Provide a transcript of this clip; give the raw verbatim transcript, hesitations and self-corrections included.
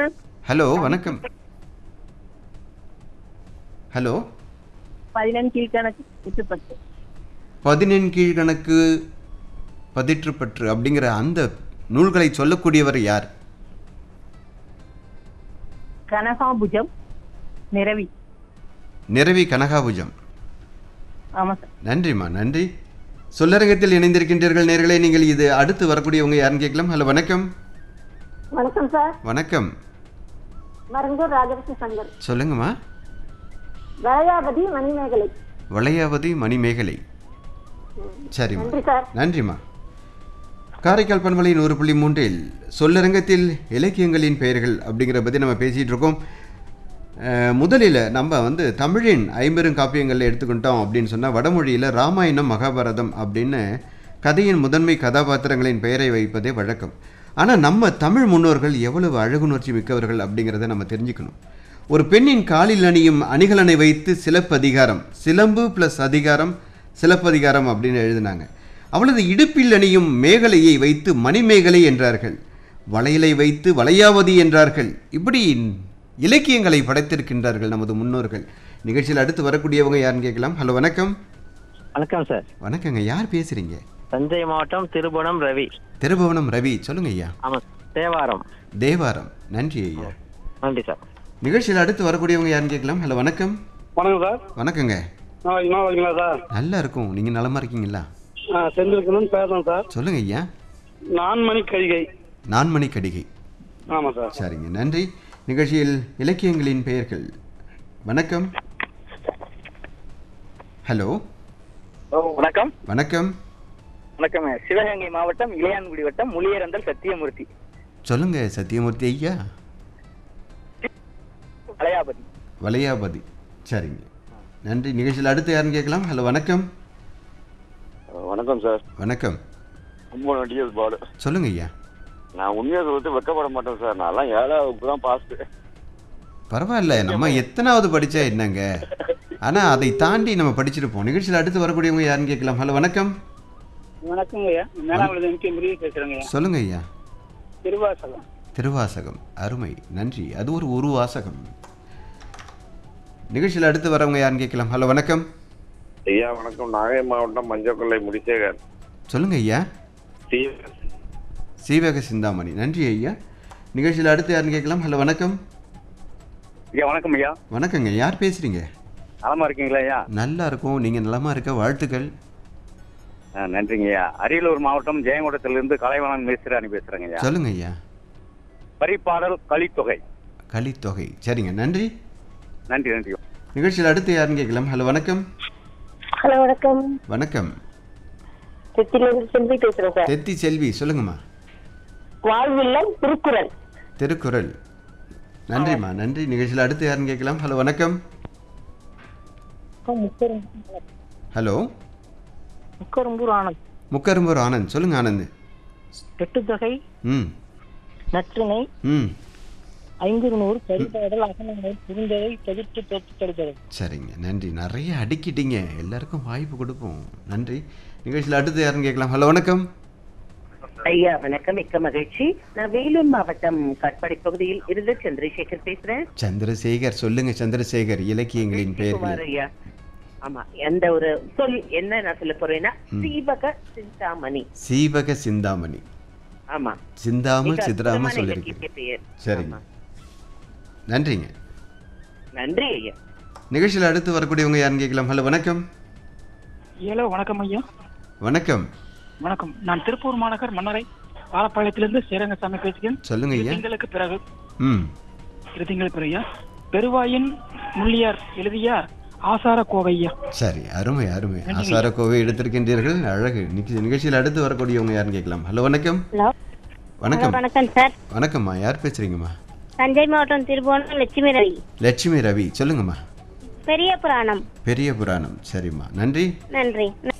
Sir. Hello வணக்கம். Hello. பதினெண் கீழ்கணக்கு பதிற்றுப்பற்று. பதினெண் கீழ்கணக்கு பதிற்றுப்பற்று அப்படிங்கிற அந்த நூல்களை சொல்லக்கூடியவர் யார்? கனகாபுஜம் நிரவி. நிரவி கனகாபுஜம். ஆமா சார். நன்றிம்மா, நன்றி. சொல்லரங்கத்தில் இணைந்திருக்கின்றீர்கள் நேர்களே. நீங்கள் இது அடுத்து வரக்கூடியவங்க யாருன்னு கேட்கலாம். ஹலோ வணக்கம். வணக்கம் சார். வணக்கம். மருங்கூர் ராஜலட்சுமி சங்கர். சொல்லுங்கம்மா. வளையாபதி மணிமேகலை. வளையாபதி மணிமேகலை. சரிம்மா, நன்றி சார். நன்றிம்மா. காரைக்கால் பண்பலை நூறு புள்ளி மூன்றில் சொல்லரங்கத்தில் இலக்கியங்களின் பெயர்கள் அப்படிங்கிற பற்றி நம்ம பேசிகிட்டு இருக்கோம். முதலில் நம்ம வந்து தமிழின் ஐம்பெரும் காப்பியங்களில் எடுத்துக்கிட்டோம் அப்படின்னு சொன்னால் வடமொழியில் ராமாயணம் மகாபாரதம் அப்படின்னு கதையின் முதன்மை கதாபாத்திரங்களின் பெயரை வைப்பதே வழக்கம். ஆனால் நம்ம தமிழ் முன்னோர்கள் எவ்வளவு அழகுணர்ச்சி மிக்கவர்கள் அப்படிங்கிறத நம்ம தெரிஞ்சுக்கணும். ஒரு பெண்ணின் காலில் அணியும் அணிகலனை வைத்து சிலப்பதிகாரம், சிலம்பு ப்ளஸ் அதிகாரம் சிலப்பதிகாரம் அப்படின்னு எழுதினாங்க. அவளது இடுப்பில் அணியும் மேகலையை வைத்து மணிமேகலை என்றார்கள். வளையலை வைத்து வளையாவதி என்றார்கள். இப்படி இலக்கியங்களை படைத்திருக்கின்றார்கள் நமது முன்னோர்கள். நிகழ்ச்சியில் அடுத்து வரக்கூடியவங்க யாருன்னு கேட்கலாம். ஹலோ வணக்கம். வணக்கம் சார். வணக்கங்க. யார் பேசுறீங்க? தஞ்சை மாவட்டம் திருபுவனம் ரவி. திருபுவனம் ரவி, சொல்லுங்க ஐயா. ஆமா, தேவாரம். தேவாரம். நன்றி ஐயா. நன்றி சார். நிகழ்ச்சியில் அடுத்து வரக்கூடியவங்க யாருன்னு கேட்கலாம். ஹலோ வணக்கம். வணக்கம் சார். வணக்கங்க. நல்லா இருக்கீங்களா சார்? நல்லா இருக்கும். நீங்க நலமா இருக்கீங்களா? செந்திருக்கணும் பேசுறேன் சார். சொல்லுங்க ஐயா. நான்மணி கடிகை. நான்மணி கடிகை. ஆமா சார். சரிங்க, நன்றி. நிகழ்ச்சியில் இலக்கியங்களின் பெயர்கள். வணக்கம். ஹலோ வணக்கம். வணக்கம். வணக்கம். சிவகங்கை மாவட்டம் இளையான்குடி வட்டம் முளியரந்தல் சத்தியமூர்த்தி. சொல்லுங்க சத்தியமூர்த்தி ஐயா. வளையாபதி. வளையாபதி. சரிங்க, நன்றி. நிகழ்ச்சியில் அடுத்து யாருன்னு கேட்கலாம். ஹலோ வணக்கம். வணக்கம் சார். வணக்கம். பாடு சொல்லுங்க ஐயா. நான் உண்மையை சொல்லிட்டு வெக்கப்பட மாட்டேன் சார். நான் ஏழாவது தான் பாஸ். பரவாயில்ல, நம்ம எத்தனாவது படிச்சா என்னங்க, ஆனா அதை தாண்டி நம்ம படிச்சிருப்போம். நிகழ்ச்சியில் அடுத்து வரக்கூடியவங்க யாருன்னு கேட்கலாம். ஹலோ வணக்கம். வணக்கம் ஐயா. மேலாங்குளம் எம்கே முருகன் பேசுறேங்க. சொல்லுங்க ஐயா. திருவாசகம். திருவாசகம். அருமை, நன்றி. அது ஒரு ஒரு வாசகம். நிகழ்ச்சியில் அடுத்து வரவங்க யாருன்னு கேட்கலாம். ஹலோ வணக்கம். ஐயா வணக்கம். நாகை மாவட்டம் மஞ்சக்கொள்ளை முடிசேகர். சொல்லுங்க ஐயா. சீவக சிந்தாமணி. நன்றி ஐயா. நிகழ்ச்சியில் அடுத்து யாருன்னு கேட்கலாம். ஹலோ வணக்கம். ஐயா வணக்கம் ஐயா. வணக்கங்க. யார் பேசுறீங்க? நலமா இருக்கீங்களா ஐயா? நல்லா இருக்கும். நீங்க நலமா இருக்க வாழ்த்துக்கள். நன்றிங்க ஐயா. அரியலூர் மாவட்டம் ஜெயங்கொண்டத்திலிருந்து கலைவாணன் மேஸ்திராணி பேசுறேங்க ஐயா. சொல்லுங்க ஐயா. பரிபாடல் கலித்தொகை. கலித்தொகை. சரிங்க, நன்றி. நன்றி நன்றி. நிகழ்ச்சியில் அடுத்து யாருன்னு கேட்கலாம். ஹலோ வணக்கம். ஹலோ வணக்கம். வணக்கம். தெத்திலிருந்து செல்வி பேசுறேன் சார். தெத்தி செல்வி, சொல்லுங்கம்மா. வாழ்வில்லம் திருக்குறள். திருக்குறள். நன்றிம்மா, நன்றி. நிகழ்ச்சியில் அடுத்து யாருன்னு கேட்கலாம். ஹலோ வணக்கம். ஹலோ. முக்கரும்பூர் ஆனந்த். முக்கரும்பூர் ஆனந்த். சொல்லுங்க ஆனந்த். எட்டுத்தொகை, ம் நற்றிணை, ம் ஐங்குறுநூறு, பரிபாடல், அகநூறு, குறுந்தொகை, பதிற்று தொத்து தடுத்தது. சரிங்க, நன்றி. நிறைய அடிக்கிட்டீங்க. எல்லாருக்கும் வாய்ப்பு கொடுப்போம். நன்றி. நிகழ்ச்சியில் அடுத்து யாருன்னு கேட்கலாம். ஹலோ வணக்கம். ஐயா வணக்கம். மிக்க மகிழ்ச்சி. நான் வேலூர் மாவட்டம் காட்பாடி பகுதியில் இருந்து சந்திரசேகர் பேசுறேன். சந்திரசேகர். சொல்லுங்க சந்திரசேகர். இலக்கியங்களின் பெயர்கள். ஐயா ஆமா, எந்த ஒரு சொல் என்ன நான் சொல்ல போறேன்னா சீவக சிந்தாமணி. சீவக சிந்தாமணி. ஆமா, சிந்தாம சிதறாம சொல்லிருக்கு. சரிங்க, நன்றிங்க. நன்றி ஐயா. நிகழ்ச்சியில் அடுத்து வரக்கூடியவங்க யாருன்னு கேட்கலாம். ஹலோ வணக்கம். ஹலோ வணக்கம் ஐயா. வணக்கம். வணக்கம். நான் திருப்பூர் மாநகர் மன்னரை பாலப்பாளையத்திலிருந்து சேரங்கசாமி பேசுகிறேன். சொல்லுங்க ஐயா. திங்களுக்கு பிறகு ம் இரு திங்களுக்கு பிறகு ஐயா பெருவாயின் முள்ளியார் எழுதிய ஆசார கோவையா. சரி, அருமை அருமை. ஆசார கோவை எடுத்திருக்கின்றீர்கள். அழகு. நிகழ்ச்சியில் அடுத்து வரக்கூடியவங்க யாருன்னு கேட்கலாம். ஹலோ வணக்கம். வணக்கம். வணக்கம் சார். வணக்கம்மா. யார் பேசுறீங்கம்மா? தஞ்சை மாவட்டம் திருபுவனம் லட்சுமி ரவி. லட்சுமி ரவி. சொல்லுங்கம்மா. பெரிய புராணம். பெரிய புராணம். சரிம்மா, நன்றி. நன்றி.